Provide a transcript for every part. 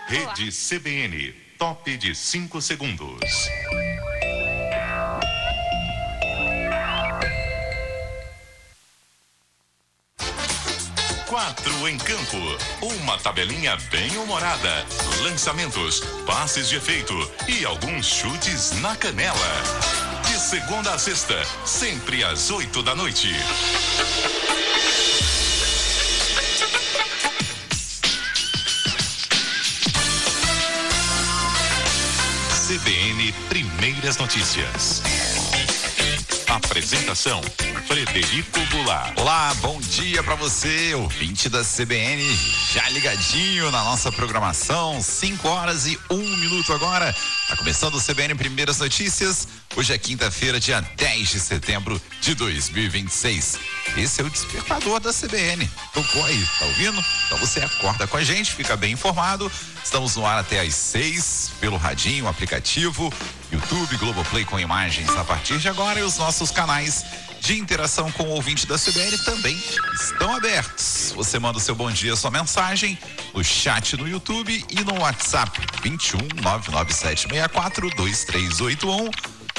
Rede CBN, top de 5 segundos. 4 em campo, uma tabelinha bem humorada, lançamentos, passes de efeito e alguns chutes na canela. De segunda a sexta, sempre às 8 da noite. CBN Primeiras Notícias. Apresentação: Frederico Goulart. Olá, bom dia pra você, ouvinte da CBN, já ligadinho na nossa programação, 5h01 agora. Tá começando o CBN Primeiras Notícias. Hoje é quinta-feira, dia 10 de setembro de 2026. Esse é o despertador da CBN. Tocou aí, tá ouvindo? Então você acorda com a gente, fica bem informado. Estamos no ar até às 6, pelo radinho, aplicativo, YouTube, Globoplay com imagens a partir de agora, e os nossos canais de interação com o ouvinte da CBN também estão abertos. Você manda o seu bom dia, sua mensagem no chat no YouTube e no WhatsApp 21 99764 2381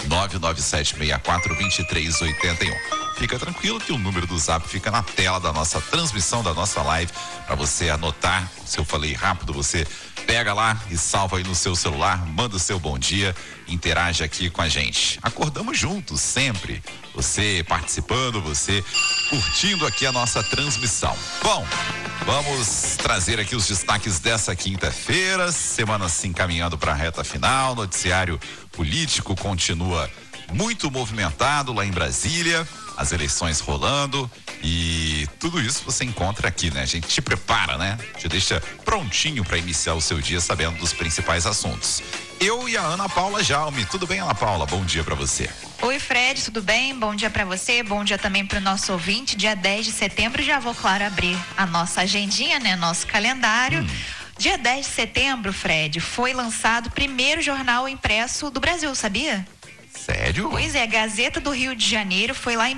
99764 2381. Fica tranquilo que o número do Zap fica na tela da nossa transmissão, da nossa live, para você anotar. Se eu falei rápido, você pega lá e salva aí no seu celular, manda o seu bom dia, interage aqui com a gente. Acordamos juntos sempre, você participando, você curtindo aqui a nossa transmissão. Bom, vamos trazer aqui os destaques dessa quinta-feira, semana se encaminhando para a reta final. Noticiário político continua muito movimentado lá em Brasília, as eleições rolando e tudo isso você encontra aqui, né? A gente te prepara, né? Te deixa prontinho para iniciar o seu dia sabendo dos principais assuntos. Eu e a Ana Paula Jaume. Tudo bem, Ana Paula? Bom dia para você. Oi, Fred, tudo bem? Bom dia para você, bom dia também para o nosso ouvinte. Dia 10 de setembro, já vou, claro, abrir a nossa agendinha, né? Nosso calendário. Dia 10 de setembro, Fred, foi lançado o primeiro jornal impresso do Brasil, sabia? Sério? Pois é, Gazeta do Rio de Janeiro, foi lá em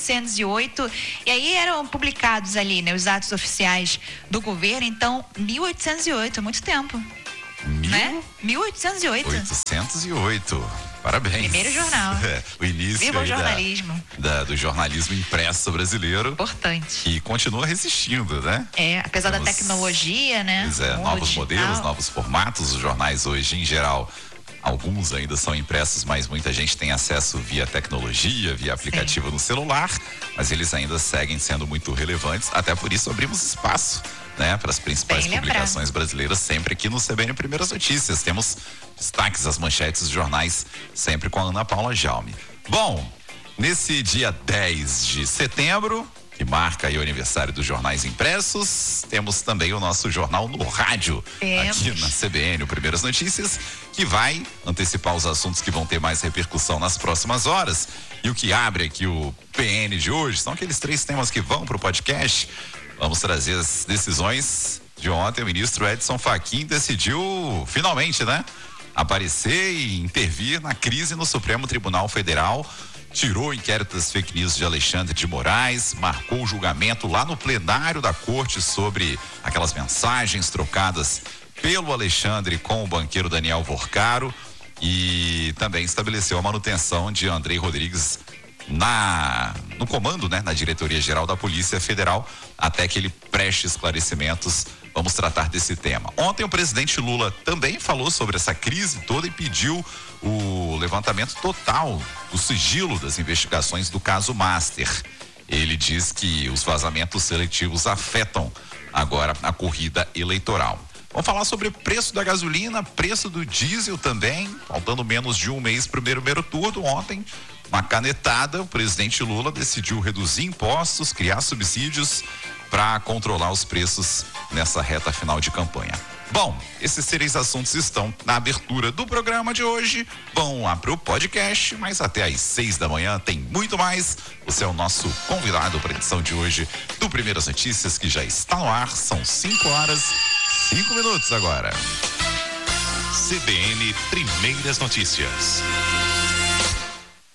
1808, e aí eram publicados ali, né, os atos oficiais do governo. Então, 1808, muito tempo, né? 1808. 808. Parabéns. Primeiro jornal. O início Viva o jornalismo. Do jornalismo impresso brasileiro. Importante. E continua resistindo, né? É, apesar da tecnologia, né? Pois é, novos modelos, novos formatos. Os jornais hoje, em geral, alguns ainda são impressos, mas muita gente tem acesso via tecnologia, via aplicativo no celular, mas eles ainda seguem sendo muito relevantes. Até por isso abrimos espaço, né, para as principais publicações brasileiras sempre aqui no CBN Primeiras Notícias. Temos destaques, as manchetes dos jornais, sempre com a Ana Paula Jaume. Bom, nesse dia 10 de setembro, que marca aí o aniversário dos jornais impressos, temos também o nosso jornal no rádio, aqui na CBN, o Primeiras Notícias, que vai antecipar os assuntos que vão ter mais repercussão nas próximas horas. E o que abre aqui o PN de hoje são aqueles 3 temas que vão para o podcast. Vamos trazer as decisões de ontem. O ministro Edson Fachin decidiu, finalmente, né, aparecer e intervir na crise no Supremo Tribunal Federal. Tirou o inquérito das fake news de Alexandre de Moraes, marcou o julgamento lá no plenário da corte sobre aquelas mensagens trocadas pelo Alexandre com o banqueiro Daniel Vorcaro, e também estabeleceu a manutenção de Andrei Rodrigues no comando, né, na diretoria-geral da Polícia Federal, até que ele preste esclarecimentos. Vamos tratar desse tema. Ontem o presidente Lula também falou sobre essa crise toda e pediu o levantamento total do sigilo das investigações do caso Master. Ele diz que os vazamentos seletivos afetam agora a corrida eleitoral. Vamos falar sobre o preço da gasolina, preço do diesel também, faltando menos de um mês para o primeiro turno. Ontem, uma canetada, o presidente Lula decidiu reduzir impostos, criar subsídios para controlar os preços nessa reta final de campanha. Bom, esses 3 assuntos estão na abertura do programa de hoje. Vão lá pro podcast, mas até às 6 da manhã tem muito mais. Você é o nosso convidado para a edição de hoje do Primeiras Notícias, que já está no ar. São 5h05 agora. CBN Primeiras Notícias.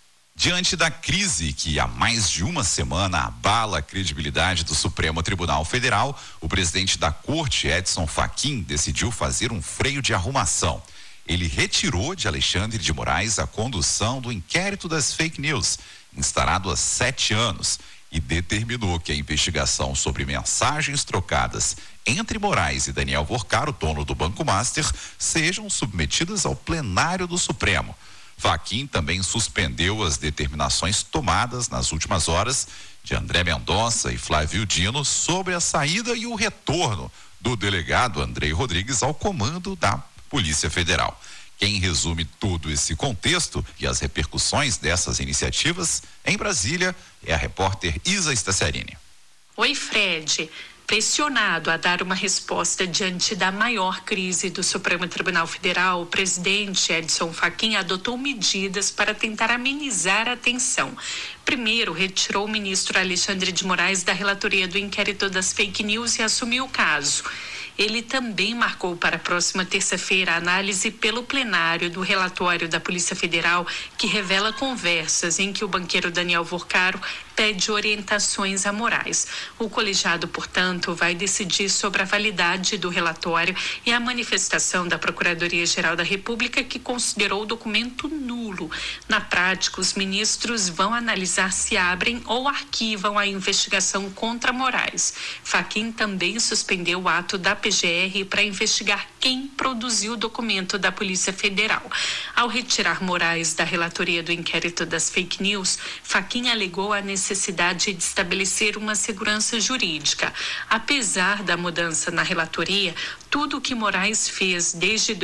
Diante da crise que há mais de uma semana abala a credibilidade do Supremo Tribunal Federal, o presidente da Corte, Edson Fachin, decidiu fazer um freio de arrumação. Ele retirou de Alexandre de Moraes a condução do inquérito das fake news, instaurado há 7 anos, e determinou que a investigação sobre mensagens trocadas entre Moraes e Daniel Vorcar, o dono do Banco Master, sejam submetidas ao plenário do Supremo. Fachin também suspendeu as determinações tomadas nas últimas horas de André Mendonça e Flávio Dino sobre a saída e o retorno do delegado Andrei Rodrigues ao comando da Polícia Federal. Quem resume todo esse contexto e as repercussões dessas iniciativas em Brasília é a repórter Isa Staciarini. Oi, Fred. Pressionado a dar uma resposta diante da maior crise do Supremo Tribunal Federal, o presidente Edson Fachin adotou medidas para tentar amenizar a tensão. Primeiro, retirou o ministro Alexandre de Moraes da relatoria do inquérito das fake news e assumiu o caso. Ele também marcou para a próxima terça-feira a análise pelo plenário do relatório da Polícia Federal, que revela conversas em que o banqueiro Daniel Vorcar pede orientações a Moraes. O colegiado, portanto, vai decidir sobre a validade do relatório e a manifestação da Procuradoria-Geral da República, que considerou o documento nulo. Na prática, os ministros vão analisar se abrem ou arquivam a investigação contra Moraes. Fachin também suspendeu o ato da PGR para investigar quem produziu o documento da Polícia Federal. Ao retirar Moraes da relatoria do inquérito das fake news, Fachin alegou a necessidade de estabelecer uma segurança jurídica. Apesar da mudança na relatoria, tudo o que Moraes fez desde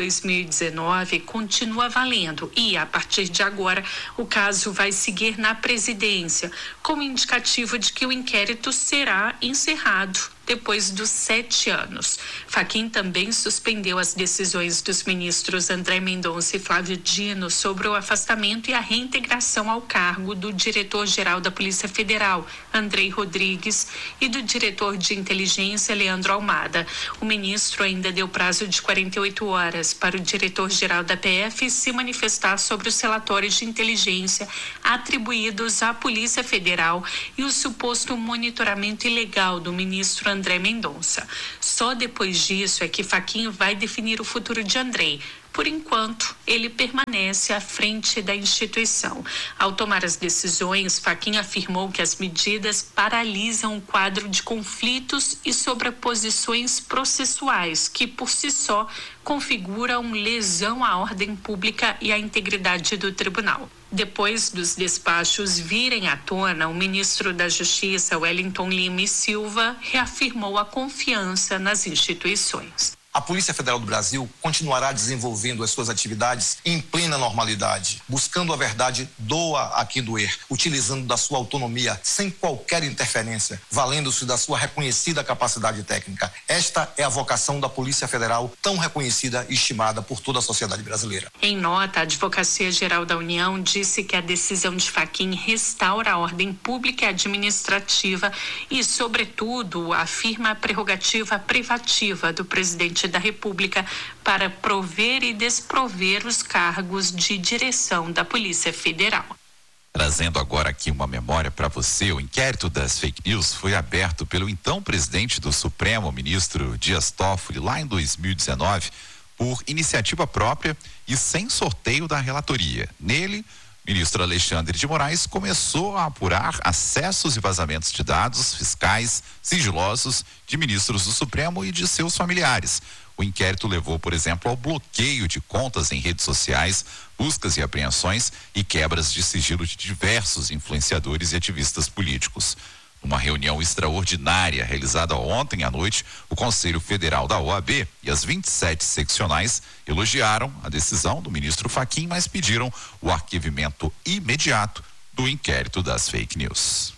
2019 continua valendo e, a partir de agora, o caso vai seguir na presidência, como indicativo de que o inquérito será encerrado depois dos 7 anos. Fachin também suspendeu as decisões dos ministros André Mendonça e Flávio Dino sobre o afastamento e a reintegração ao cargo do diretor-geral da Polícia Federal, Andrei Rodrigues, e do diretor de inteligência, Leandro Almada. O ministro ainda deu prazo de 48 horas para o diretor-geral da PF se manifestar sobre os relatórios de inteligência atribuídos à Polícia Federal e o suposto monitoramento ilegal do ministro André Mendonça. Só depois disso é que Fachin vai definir o futuro de Andrei. Por enquanto, ele permanece à frente da instituição. Ao tomar as decisões, Fachin afirmou que as medidas paralisam o quadro de conflitos e sobreposições processuais, que por si só configuram lesão à ordem pública e à integridade do tribunal. Depois dos despachos virem à tona, o ministro da Justiça, Wellington Lima e Silva, reafirmou a confiança nas instituições. A Polícia Federal do Brasil continuará desenvolvendo as suas atividades em plena normalidade, buscando a verdade, doa a quem doer, utilizando da sua autonomia, sem qualquer interferência, valendo-se da sua reconhecida capacidade técnica. Esta é a vocação da Polícia Federal, tão reconhecida e estimada por toda a sociedade brasileira. Em nota, a Advocacia-Geral da União disse que a decisão de Fachin restaura a ordem pública e administrativa e, sobretudo, afirma a prerrogativa privativa do presidente da República para prover e desprover os cargos de direção da Polícia Federal. Trazendo agora aqui uma memória para você, o inquérito das fake news foi aberto pelo então presidente do Supremo, ministro Dias Toffoli, lá em 2019, por iniciativa própria e sem sorteio da relatoria. Nele, o ministro Alexandre de Moraes começou a apurar acessos e vazamentos de dados fiscais sigilosos de ministros do Supremo e de seus familiares. O inquérito levou, por exemplo, ao bloqueio de contas em redes sociais, buscas e apreensões e quebras de sigilo de diversos influenciadores e ativistas políticos. Numa reunião extraordinária realizada ontem à noite, o Conselho Federal da OAB e as 27 seccionais elogiaram a decisão do ministro Fachin, mas pediram o arquivamento imediato do inquérito das fake news.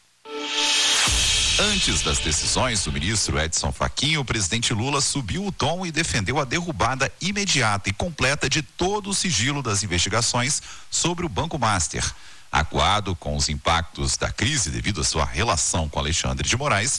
Antes das decisões do ministro Edson Fachin, o presidente Lula subiu o tom e defendeu a derrubada imediata e completa de todo o sigilo das investigações sobre o Banco Master. Acuado com os impactos da crise devido à sua relação com Alexandre de Moraes,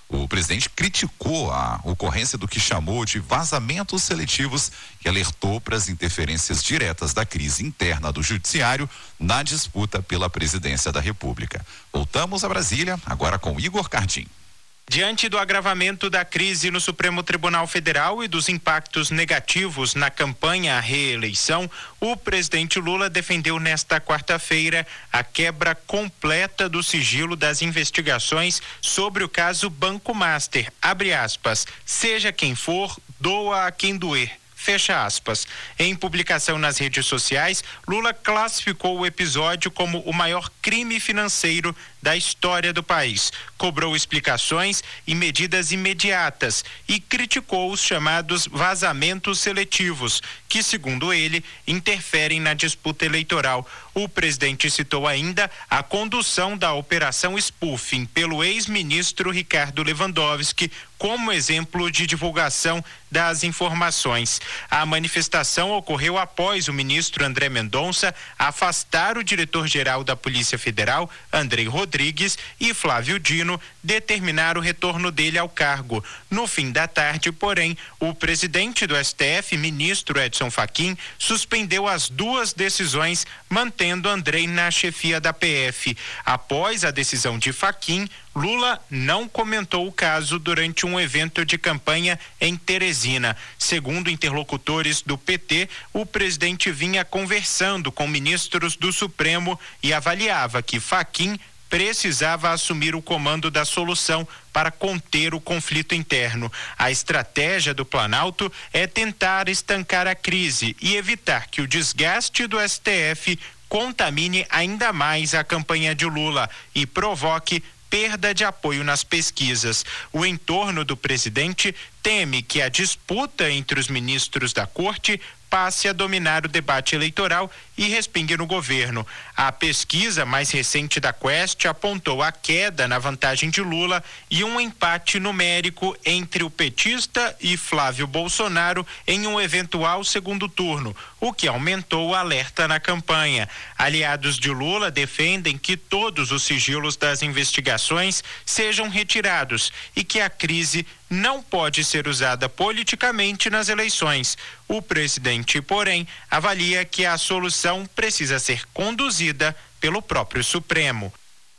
O presidente criticou a ocorrência do que chamou de vazamentos seletivos e alertou para as interferências diretas da crise interna do judiciário na disputa pela presidência da República. Voltamos a Brasília, agora com Igor Cardim. Diante do agravamento da crise no Supremo Tribunal Federal e dos impactos negativos na campanha à reeleição, o presidente Lula defendeu nesta quarta-feira a quebra completa do sigilo das investigações sobre o caso Banco Master. Abre aspas, seja quem for, doa a quem doer. Fecha aspas. Em publicação nas redes sociais, Lula classificou o episódio como o maior crime financeiro da história do país. Cobrou explicações e medidas imediatas e criticou os chamados vazamentos seletivos, que, segundo ele, interferem na disputa eleitoral. O presidente citou ainda a condução da operação spoofing pelo ex-ministro Ricardo Lewandowski como exemplo de divulgação das informações. A manifestação ocorreu após o ministro André Mendonça afastar o diretor-geral da Polícia Federal, Andrei Rodrigues, e Flávio Dino determinar o retorno dele ao cargo. No fim da tarde, porém, o presidente do STF, ministro Edson Fachin, suspendeu as duas decisões, mantendo Andrei na chefia da PF. Após a decisão de Fachin, Lula não comentou o caso durante um evento de campanha em Teresina. Segundo interlocutores do PT, o presidente vinha conversando com ministros do Supremo e avaliava que Fachin precisava assumir o comando da solução para conter o conflito interno. A estratégia do Planalto é tentar estancar a crise e evitar que o desgaste do STF contamine ainda mais a campanha de Lula e provoque perda de apoio nas pesquisas. O entorno do presidente teme que a disputa entre os ministros da corte passe a dominar o debate eleitoral e respingue no governo. A pesquisa mais recente da Quest apontou a queda na vantagem de Lula e um empate numérico entre o petista e Flávio Bolsonaro em um eventual segundo turno, o que aumentou o alerta na campanha. Aliados de Lula defendem que todos os sigilos das investigações sejam retirados e que a crise não pode ser usada politicamente nas eleições. O presidente, porém, avalia que a solução precisa ser conduzida pelo próprio Supremo.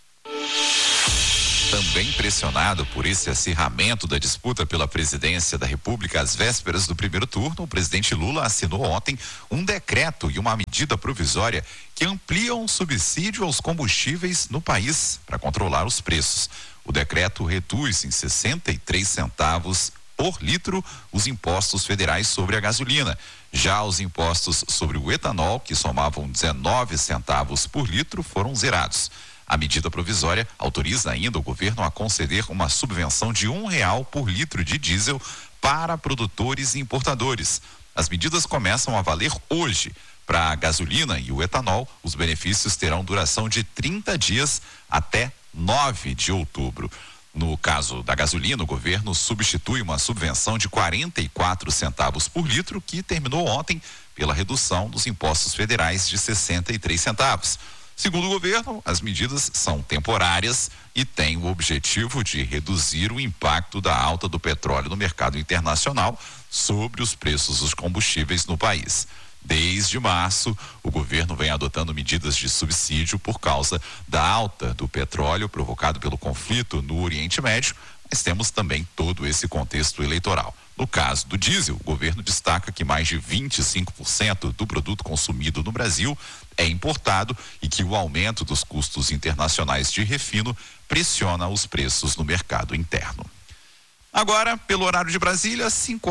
Também pressionado por esse acirramento da disputa pela presidência da República às vésperas do primeiro turno, o presidente Lula assinou ontem um decreto e uma medida provisória que ampliam o subsídio aos combustíveis no país para controlar os preços. O decreto reduz em 63 centavos por litro os impostos federais sobre a gasolina. Já os impostos sobre o etanol, que somavam 19 centavos por litro, foram zerados. A medida provisória autoriza ainda o governo a conceder uma subvenção de R$1 por litro de diesel para produtores e importadores. As medidas começam a valer hoje. Para a gasolina e o etanol, os benefícios terão duração de 30 dias até 9 de outubro. No caso da gasolina, o governo substitui uma subvenção de 44 centavos por litro, que terminou ontem pela redução dos impostos federais de 63 centavos. Segundo o governo, as medidas são temporárias e têm o objetivo de reduzir o impacto da alta do petróleo no mercado internacional sobre os preços dos combustíveis no país. Desde março, o governo vem adotando medidas de subsídio por causa da alta do petróleo provocado pelo conflito no Oriente Médio, mas temos também todo esse contexto eleitoral. No caso do diesel, o governo destaca que mais de 25% do produto consumido no Brasil é importado e que o aumento dos custos internacionais de refino pressiona os preços no mercado interno. Agora, pelo horário de Brasília,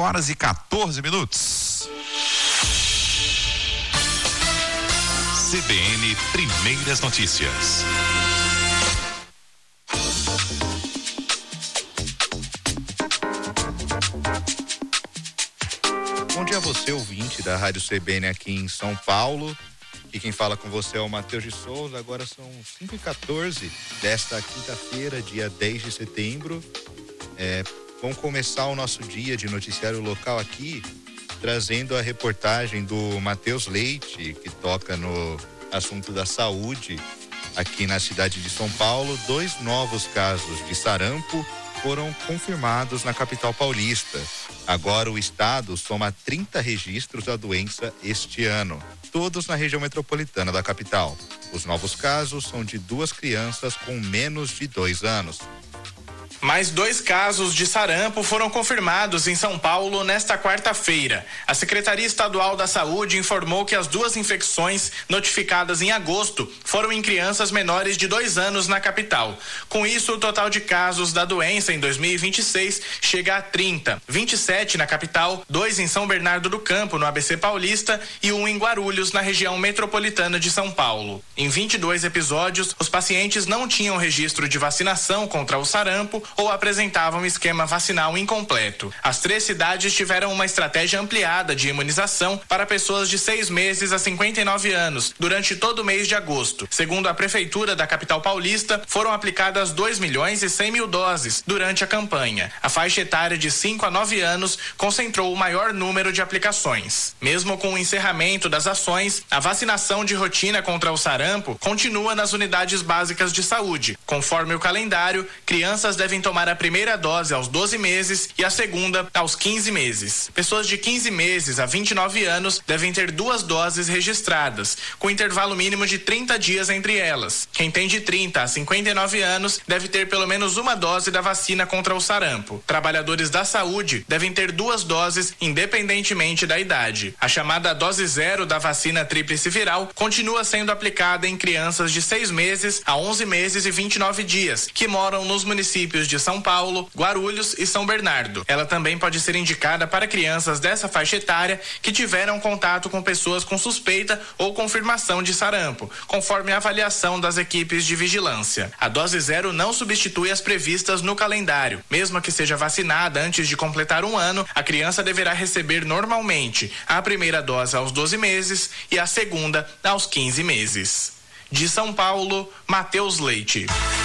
5h14. CBN Primeiras Notícias. Bom dia a você, ouvinte da Rádio CBN aqui em São Paulo. E quem fala com você é o Matheus de Souza. Agora são 5h14 desta quinta-feira, dia 10 de setembro. Vamos começar o nosso dia de noticiário local aqui, trazendo a reportagem do Matheus Leite, que toca no assunto da saúde aqui na cidade de São Paulo. 2 novos casos de sarampo foram confirmados na capital paulista. Agora o estado soma 30 registros da doença este ano, todos na região metropolitana da capital. Os novos casos são de 2 crianças com menos de 2 anos. Mais 2 casos de sarampo foram confirmados em São Paulo nesta quarta-feira. A Secretaria Estadual da Saúde informou que as 2 infecções notificadas em agosto foram em crianças menores de 2 anos na capital. Com isso, o total de casos da doença em 2026 chega a 30. 27 na capital, 2 em São Bernardo do Campo, no ABC Paulista, e 1 em Guarulhos, na região metropolitana de São Paulo. Em 22 episódios, os pacientes não tinham registro de vacinação contra o sarampo ou apresentavam esquema vacinal incompleto. As 3 cidades tiveram uma estratégia ampliada de imunização para pessoas de 6 meses a 59 anos durante todo o mês de agosto. Segundo a Prefeitura da capital paulista, foram aplicadas 2.100.000 doses durante a campanha. A faixa etária de 5 a 9 anos concentrou o maior número de aplicações. Mesmo com o encerramento das ações, a vacinação de rotina contra o sarampo continua nas unidades básicas de saúde. Conforme o calendário, crianças devem tomar a primeira dose aos 12 meses e a segunda aos 15 meses. Pessoas de 15 meses a 29 anos devem ter 2 doses registradas, com intervalo mínimo de 30 dias entre elas. Quem tem de 30 a 59 anos deve ter pelo menos 1 dose da vacina contra o sarampo. Trabalhadores da saúde devem ter 2 doses, independentemente da idade. A chamada dose 0 da vacina tríplice viral continua sendo aplicada em crianças de 6 meses a 11 meses e 29 dias, que moram nos municípios de São Paulo, Guarulhos e São Bernardo. Ela também pode ser indicada para crianças dessa faixa etária que tiveram contato com pessoas com suspeita ou confirmação de sarampo, conforme a avaliação das equipes de vigilância. A dose 0 não substitui as previstas no calendário. Mesmo que seja vacinada antes de completar 1 ano, a criança deverá receber normalmente a primeira dose aos 12 meses e a segunda aos 15 meses. De São Paulo, Matheus Leite.